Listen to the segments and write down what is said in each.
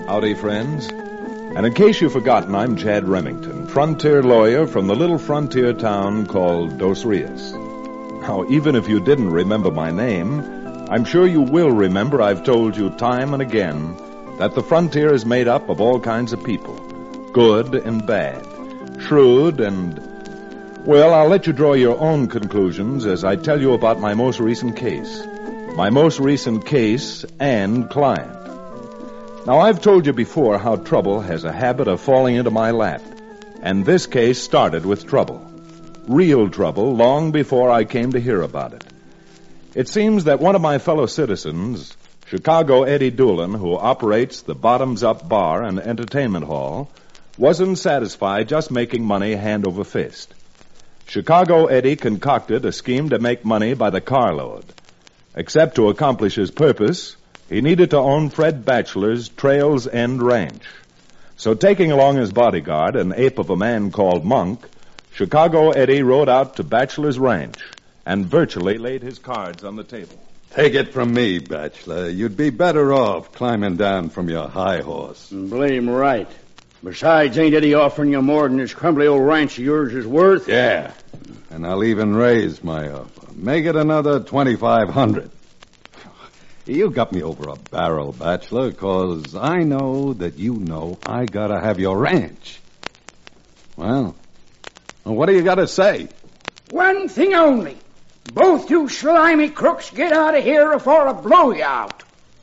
Howdy, friends. And in case you've forgotten, I'm Chad Remington, frontier lawyer from the little frontier town called Dos Rios. Now, even if you didn't remember my name, I'm sure you will remember I've told you time and again that the frontier is made up of all kinds of people, good and bad, shrewd and... Well, I'll let you draw your own conclusions as I tell you about my most recent case. My most recent case and client. Now, I've told you before how trouble has a habit of falling into my lap, and this case started with trouble. Real trouble, long before I came to hear about it. It seems that one of my fellow citizens, Chicago Eddie Doolin, who operates the Bottoms Up Bar and Entertainment Hall, wasn't satisfied just making money hand over fist. Chicago Eddie concocted a scheme to make money by the carload. Except to accomplish his purpose, he needed to own Fred Batchelor's Trails End Ranch. So taking along his bodyguard, an ape of a man called Monk, Chicago Eddie rode out to Batchelor's ranch and virtually laid his cards on the table. Take it from me, Batchelor. You'd be better off climbing down from your high horse. Blame right. Besides, ain't Eddie offering you more than this crumbly old ranch of yours is worth? Yeah. And I'll even raise my offer. Make it another $2,500. You got me over a barrel, Batchelor, 'cause I know that you know I gotta have your ranch. Well, what do you gotta say? One thing only. Both you slimy crooks get out of here before I blow you out.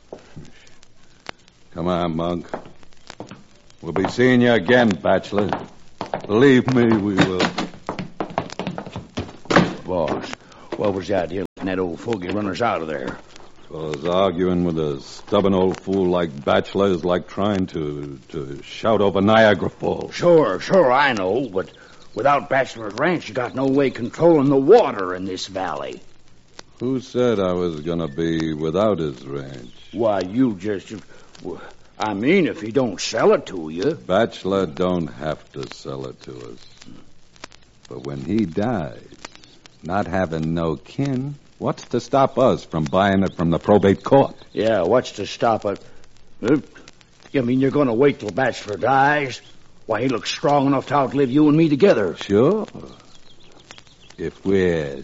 Come on, Monk. We'll be seeing you again, Batchelor. Believe me, we will. Boss, what was the idea letting that old fogey run us out of there? 'Cause arguing with a stubborn old fool like Batchelor is like trying to shout over Niagara Falls. Sure, I know, but without Batchelor's ranch, you got no way controlling the water in this valley. Who said I was going to be without his ranch? Why, you just... I mean, if he don't sell it to you... Batchelor don't have to sell it to us. But when he dies, not having no kin, what's to stop us from buying it from the probate court? Yeah, what's to stop it? You mean you're going to wait till Batchelor dies? Why, he looks strong enough to outlive you and me together. Sure. If we're